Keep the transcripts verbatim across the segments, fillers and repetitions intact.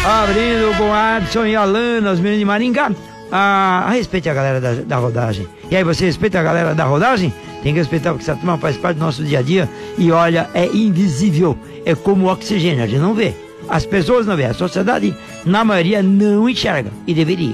Abrindo com Adson e Alana, os meninos de Maringá. Ah, respeite a galera da, da rodagem. E aí, você respeita a galera da rodagem? Tem que respeitar, porque essa turma faz parte do nosso dia a dia. E olha, é invisível. É como o oxigênio, a gente não vê. As pessoas não vê. A sociedade, na maioria, não enxerga. E deveria.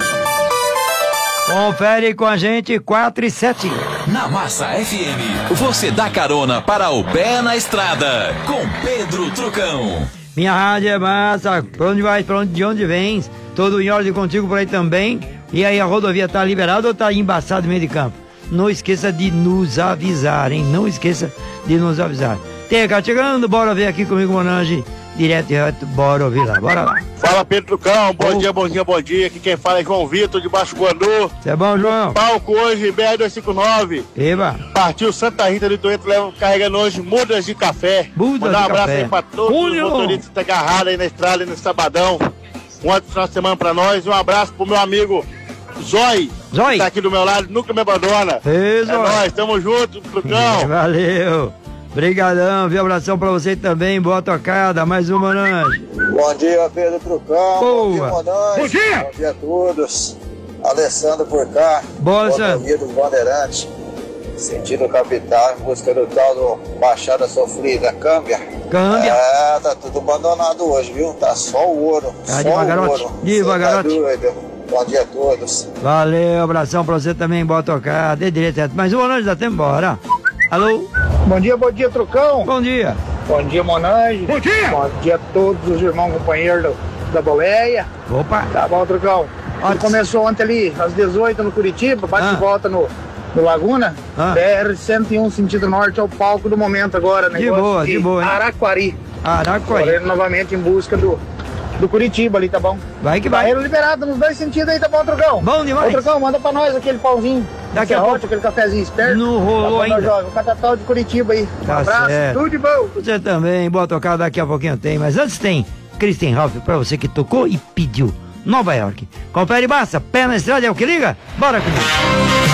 Confere com a gente quatro e sete. Na Massa F M, você dá carona para o pé na estrada. Com Pedro Trucão. Minha rádio é massa. Pra onde vai? Pra onde, de onde vens? Todo em ordem contigo por aí também. E aí, a rodovia tá liberada ou tá embaçada no meio de campo? Não esqueça de nos avisar, hein? Não esqueça de nos avisar. Tem cá chegando, bora ver aqui comigo, Monange. Direto e reto, bora ouvir lá, bora lá. Fala, Pedro Trucão, bom oh. dia, bom dia, bom dia. Aqui quem fala é João Vitor, de Baixo Guandu. Você é bom, João? Palco hoje, B R duzentos e cinquenta e nove. Eba. Partiu Santa Rita do Itueto, leva carregando hoje mudas de café. Mudas Mandar um de abraço café. aí pra todos Julio. os motoristas que estão agarrados aí na estrada, aí no sabadão. Um ótimo final de semana pra nós. E um abraço pro meu amigo Zói, Zói. que tá aqui do meu lado, nunca me abandona. Ei, é Zói. nóis, tamo junto, Trucão. Valeu. Obrigadão, viu? Abração pra você também. Boa tocada, mais uma, Monange. Bom dia, Pedro Trucão. Boa. Bom dia, Monange. Bom dia. Bom dia a todos. Alessandro por cá. Boa, Alessandro. Rodovia do Bandeirante. Sentido capital, em busca do tal do Baixada Sofrida, Câmbia. Câmbia. É, tá tudo abandonado hoje, viu? Tá só o ouro. Tá só devagarote. o ouro. Devagarote. Cê tá doido. Bom dia a todos. Valeu, abração pra você também. Boa tocada. De direito, reto. Mais uma, Monange, dá tempo, bora. Alô? Bom dia, bom dia, Trucão. Bom dia. Bom dia, Monange. Bom dia. Bom dia a todos os irmãos companheiros do, da boleia. Opa. Tá bom, Trucão. Ótimo. Começou ontem ali, às dezoito no Curitiba, bate Ah. e volta no, no Laguna. Ah. B R cento e um, sentido norte, é o palco do momento agora. De negócio boa, de boa, hein? Araquari. Araquari. Correndo novamente em busca do, do Curitiba ali, tá bom? Vai que vai. Barreiro liberado nos dois sentidos aí, tá bom, Trucão? Bom demais. Ô, Trucão, manda pra nós aquele pãozinho. Daqui a serrote, pouco. aquele cafezinho esperto. Não rolou tá bom, ainda. Jovem, o Catatal de Curitiba aí. Um Tá abraço, certo. tudo de bom. Você também, boa tocada, daqui a pouquinho tem. Mas antes tem Christian Ralph pra você que tocou e pediu. Nova York. Confere massa, pé na estrada é o que liga? Bora comigo.